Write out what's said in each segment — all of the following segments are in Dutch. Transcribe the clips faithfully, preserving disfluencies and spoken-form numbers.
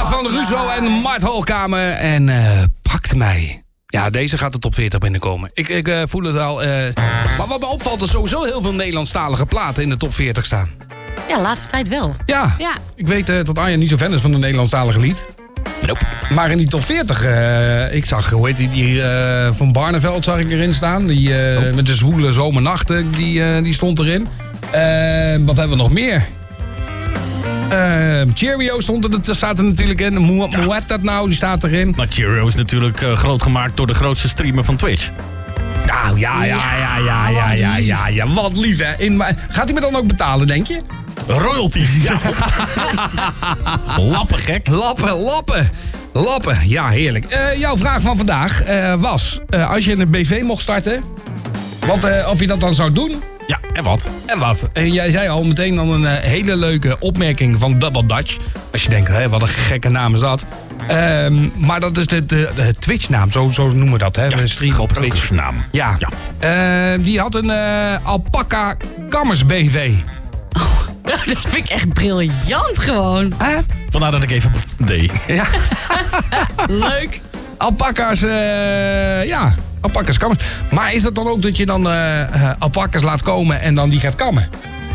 plaat van Ruzo en Mart Hoogkamer. En uh, pakte mij. Ja, deze gaat de top veertig binnenkomen. Ik, ik uh, voel het al. Uh, maar wat me opvalt is sowieso heel veel Nederlandstalige platen in de top veertig staan. Ja, laatste tijd wel. Ja, ja. Ik weet uh, dat Arjen niet zo fan is van een Nederlandstalige lied. Nope. Maar in die top veertig, uh, ik zag, hoe heet die, die uh, van Barneveld zag ik erin staan. Die uh, oh. met de zwoele zomernachten, die, uh, die stond erin. Uh, wat hebben we nog meer? Uh, Cheerio stond er, staat er natuurlijk in. Hoe ja. heet dat nou? Die staat erin. Maar Cheerio is natuurlijk uh, groot gemaakt door de grootste streamer van Twitch. Nou, ja, ja, ja, ja, ja, ja, ja, ja. Wat lief, hè. In, gaat hij me dan ook betalen, denk je? Royalties, ja. Lappen, gek. Lappen, lappen. Lappen, ja, heerlijk. Uh, jouw vraag van vandaag uh, was... Uh, als je een B V mocht starten... Wat, uh, of je dat dan zou doen... Ja, en wat? En wat? En jij zei al meteen dan een uh, hele leuke opmerking van Double Dutch. Als je denkt, hé, wat een gekke naam is dat. Um, maar dat is de, de, de Twitch-naam, zo, zo noemen we dat, hè? Ja, een stream op Twitch. naam. Ja. ja. Uh, die had een uh, Alpaca Kammers B V. Oh, dat vind ik echt briljant gewoon. Huh? Vandaar dat ik even deed. Ja. Leuk. Alpaca's, uh, ja... Alpaca's kammen. Maar is dat dan ook dat je dan uh, uh, alpaca's laat komen en dan die gaat kammen?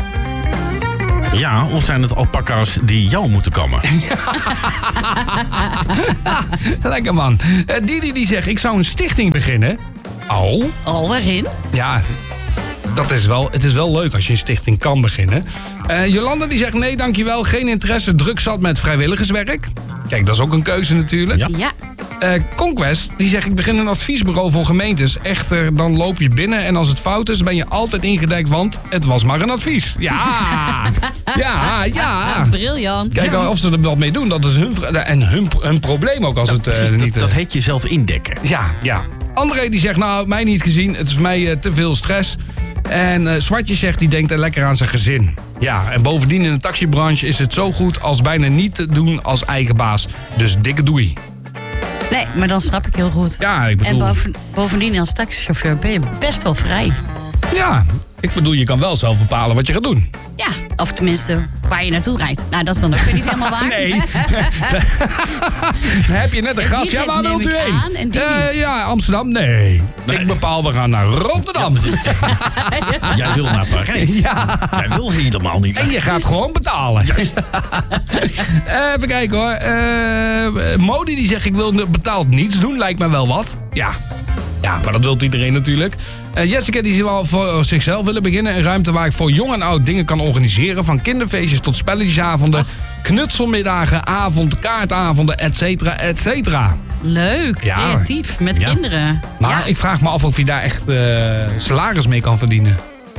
Ja, of zijn het alpaca's die jou moeten kammen? Lekker man. Uh, Didi die zegt, ik zou een stichting beginnen. Oh. Oh, waarin? Ja, dat is wel, het is wel leuk als je een stichting kan beginnen. Uh, Jolanda die zegt, nee dankjewel, geen interesse, druk zat met vrijwilligerswerk. Kijk, dat is ook een keuze natuurlijk. Ja. ja. Uh, Conquest, die zegt, ik begin een adviesbureau voor gemeentes. Echter, dan loop je binnen en als het fout is, ben je altijd ingedekt, want het was maar een advies. Ja, ja, ja. Briljant. Kijk of ze er wat mee doen, dat is hun, en hun, hun probleem ook als ja, het uh, precies, niet... Dat, dat heet jezelf indekken. Ja, ja. André die zegt, nou, mij niet gezien, het is voor mij uh, te veel stress. En uh, Zwartje zegt, die denkt er lekker aan zijn gezin. Ja, en bovendien in de taxibranche is het zo goed als bijna niet te doen als eigen baas. Dus dikke doei. Nee, maar dan snap ik heel goed. Ja, ik bedoel... En boven, bovendien als taxichauffeur ben je best wel vrij. Ja, ik bedoel, je kan wel zelf bepalen wat je gaat doen. Ja, of tenminste waar je naartoe rijdt. Nou, dat is dan ook weer niet helemaal waar. Nee. Heb je net een gast? Ja, waar wilt u heen? Uh, ja, Amsterdam? Nee. nee. Ik bepaal, we gaan naar Rotterdam. Ja, jij wil naar Parijs. Ja. Jij wil helemaal niet. En je gaat gewoon betalen. Juist. uh, even kijken hoor. Uh, Modi die zegt, ik wil betaald niets doen. Lijkt me wel wat. Ja. Ja, maar dat wil iedereen natuurlijk. Uh, Jessica die zou wel voor zichzelf willen beginnen. Een ruimte waar ik voor jong en oud dingen kan organiseren. Van kinderfeestjes tot spelletjesavonden, oh. knutselmiddagen, avond, kaartavonden, et cetera, et cetera. Leuk, ja. Creatief, met ja. kinderen. Maar ja. ik vraag me af of je daar echt uh, salaris mee kan verdienen.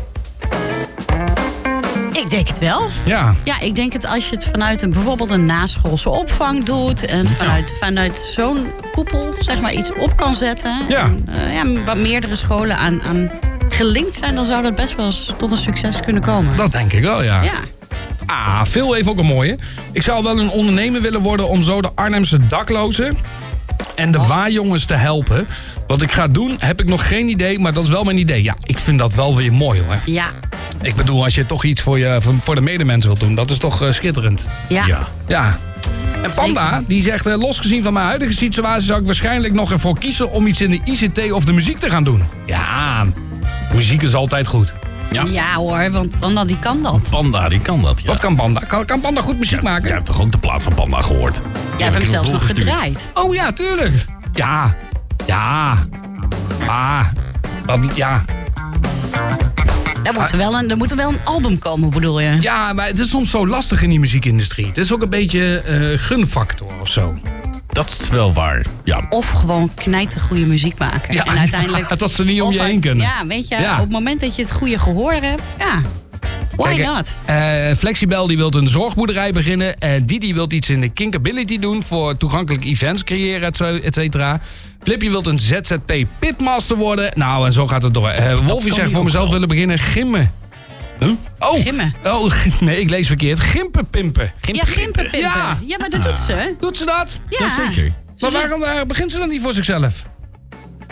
Ik denk het wel. Ja. Ja, ik denk het als je het vanuit een, bijvoorbeeld een naschoolse opvang doet. En vanuit, ja. vanuit zo'n koepel zeg maar iets op kan zetten. Ja. En, uh, ja, waar meerdere scholen aan, aan gelinkt zijn, dan zou dat best wel eens tot een succes kunnen komen. Dat denk ik wel, ja. Ja. Ah, Phil heeft ook een mooie. Ik zou wel een ondernemer willen worden om zo de Arnhemse daklozen en de oh. waarjongens te helpen. Wat ik ga doen, heb ik nog geen idee, maar dat is wel mijn idee. Ja, ik vind dat wel weer mooi hoor. Ja. Ik bedoel, als je toch iets voor, je, voor de medemens wilt doen, dat is toch uh, schitterend. Ja. Ja. ja. En Panda, die zegt, uh, losgezien van mijn huidige situatie zou ik waarschijnlijk nog ervoor kiezen om iets in de I C T of de muziek te gaan doen. Ja, muziek is altijd goed. Ja, ja hoor, want Panda die kan dat. Panda die kan dat, ja. Wat kan Panda? Kan, kan Panda goed muziek ja, maken? Jij hebt toch ook de plaat van Panda gehoord? Jij hebt hem zelfs nog gedraaid. Oh ja, tuurlijk. Ja. Ja. Ah. Dat, ja. Er moet, wel een, er moet wel een album komen, bedoel je? Ja, maar het is soms zo lastig in die muziekindustrie. Het is ook een beetje uh, gunfactor of zo. Dat is wel waar, ja. Of gewoon knijtergoeie muziek maken. Ja, en uiteindelijk... Ja, dat ze niet om je heen kunnen. Ja, weet je, ja. op het moment dat je het goede gehoor hebt, ja... Why Kijk, not? Uh, Flexibel die wil een zorgboerderij beginnen. Uh, Didi wil iets in de kinkability doen voor toegankelijke events creëren, et cetera. Flippy wil een Z Z P pitmaster worden. Nou, en zo gaat het door. Uh, Wolfie zegt voor mezelf wel. willen beginnen gimmen. Huh? Oh. Gimmen? Oh, nee, ik lees verkeerd. Gimpenpimpen. Ja, gimpenpimpen. Ja. ja, maar dat doet ze. Doet ze dat? Ja. Jazeker. Maar waarom uh, begint ze dan niet voor zichzelf?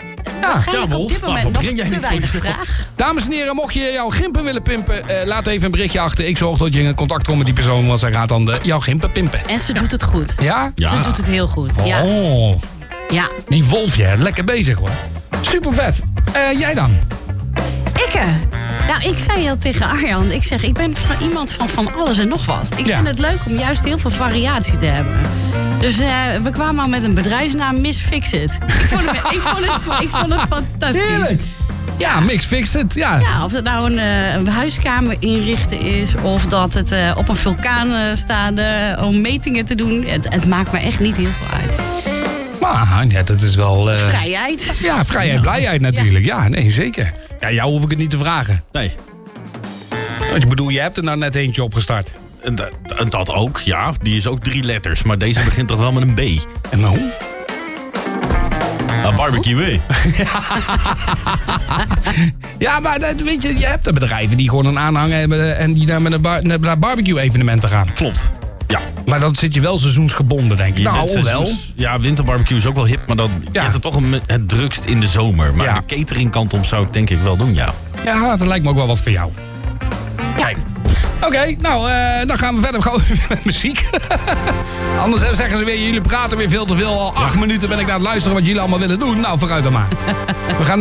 waarschijnlijk Ja, Wolf, op dit moment waarvoor nog begin jij te niet weinig voor jezelf? vraag. Dames en heren, mocht je jouw gimpen willen pimpen, eh, laat even een berichtje achter. Ik zorg dat je in contact komt met die persoon, want zij gaat dan de, jouw gimpen pimpen. En ze doet het goed. Ja? Ja. Ze doet het heel goed. Ja. Oh, ja. die Wolfje, lekker bezig hoor. Super vet. Eh, jij dan? Ik, eh, nou, ik zei al tegen Arjan, ik zeg, ik ben van iemand van van alles en nog wat. Ik Ja. vind het leuk om juist heel veel variatie te hebben. Dus eh, we kwamen al met een bedrijfsnaam, Miss Fix-It. Ik vond het, ik vond het, ik vond het fantastisch. Heerlijk. Ja, mix fix it. Ja. Ja, of het nou een, eh, een huiskamer inrichten is, of dat het eh, op een vulkaan eh, staat eh, om metingen te doen. Het, het maakt me echt niet heel veel uit. Maar ja, dat is wel... eh, Vrijheid. Ja, vrijheid, blijheid natuurlijk. Ja, nee, zeker. Ja, jou hoef ik het niet te vragen. Nee. Want ik bedoel, je hebt er nou net eentje opgestart. En dat, en dat ook, ja. Die is ook drie letters. Maar deze begint toch wel met een B. En nou? Ah, barbecue, hè? Ja, maar dat, weet je, je hebt er bedrijven die gewoon een aanhang hebben en die daar met een bar, naar barbecue-evenementen gaan. Klopt. Ja. Maar dan zit je wel seizoensgebonden, denk ik. Je bent Nou, seizoens- wel. Ja, winterbarbecue is ook wel hip, maar dan Ja. je hebt het toch een, het drukst in de zomer. Maar Ja. de cateringkant op zou ik denk ik wel doen, ja. Ja, dat lijkt me ook wel wat voor jou. Kijk. Oké, nou, eh, dan gaan we verder gewoon met muziek. Anders zeggen ze weer, jullie praten weer veel te veel. Al acht minuten ben ik aan het luisteren wat jullie allemaal willen doen. Nou, vooruit dan maar. We gaan